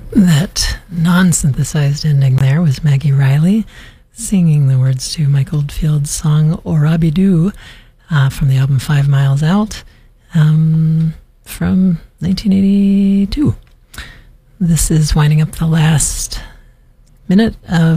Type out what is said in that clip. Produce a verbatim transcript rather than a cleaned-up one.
That non-synthesized ending there was Maggie Riley singing the words to Mike Oldfield's song Orabidu uh, from the album Five Miles Out um, from nineteen eighty-two. This is winding up the last minute of